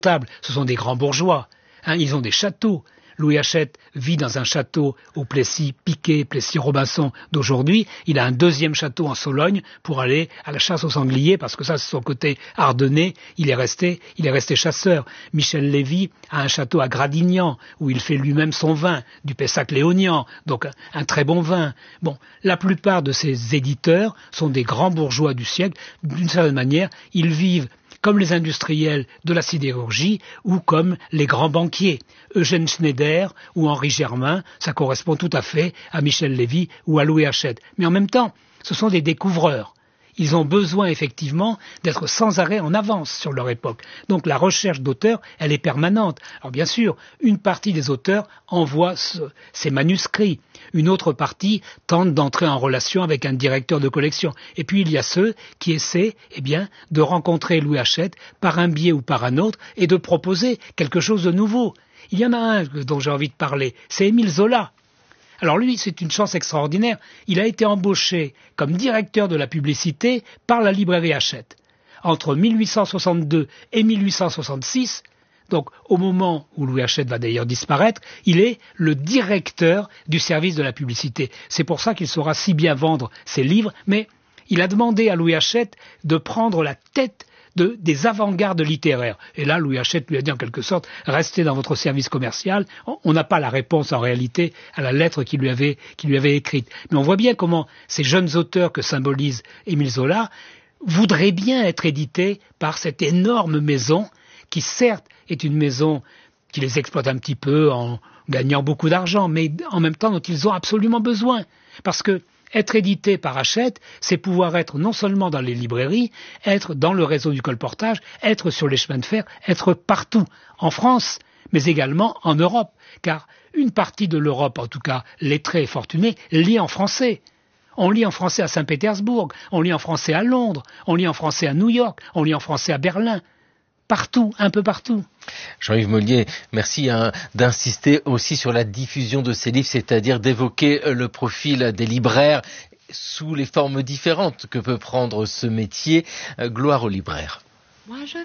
Ce sont des grands bourgeois. Ils ont des châteaux. Louis Hachette vit dans un château au Plessis-Piquet, Plessis-Robinson d'aujourd'hui. Il a un deuxième château en Sologne pour aller à la chasse aux sangliers, parce que ça, c'est son côté ardennais. Il est resté chasseur. Michel Lévy a un château à Gradignan, où il fait lui-même son vin, du Pessac-Léognan, donc un très bon vin. Bon, la plupart de ces éditeurs sont des grands bourgeois du siècle. D'une certaine manière, ils vivent comme les industriels de la sidérurgie ou comme les grands banquiers. Eugène Schneider ou Henri Germain, ça correspond tout à fait à Michel Lévy ou à Louis Hachette. Mais en même temps, ce sont des découvreurs. Ils ont besoin effectivement d'être sans arrêt en avance sur leur époque. Donc la recherche d'auteurs, elle est permanente. Alors bien sûr, une partie des auteurs envoie ses manuscrits. Une autre partie tente d'entrer en relation avec un directeur de collection. Et puis il y a ceux qui essaient de rencontrer Louis Hachette par un biais ou par un autre et de proposer quelque chose de nouveau. Il y en a un dont j'ai envie de parler, c'est Émile Zola. Alors lui, c'est une chance extraordinaire. Il a été embauché comme directeur de la publicité par la librairie Hachette. Entre 1862 et 1866, donc au moment où Louis Hachette va d'ailleurs disparaître, il est le directeur du service de la publicité. C'est pour ça qu'il saura si bien vendre ses livres, mais il a demandé à Louis Hachette de prendre la tête des avant-gardes littéraires. Et là, Louis Hachette lui a dit en quelque sorte, restez dans votre service commercial. On n'a pas la réponse en réalité à la lettre qu'il lui avait écrite. Mais on voit bien comment ces jeunes auteurs que symbolise Émile Zola voudraient bien être édités par cette énorme maison qui certes est une maison qui les exploite un petit peu en gagnant beaucoup d'argent, mais en même temps dont ils ont absolument besoin. Parce que être édité par Hachette, c'est pouvoir être non seulement dans les librairies, être dans le réseau du colportage, être sur les chemins de fer, être partout, en France, mais également en Europe. Car une partie de l'Europe, en tout cas lettrée et fortunée, lit en français. On lit en français à Saint-Pétersbourg, on lit en français à Londres, on lit en français à New York, on lit en français à Berlin. Partout, un peu partout. Jean-Yves Mollier, merci d'insister aussi sur la diffusion de ces livres, c'est-à-dire d'évoquer le profil des libraires sous les formes différentes que peut prendre ce métier. Gloire aux libraires.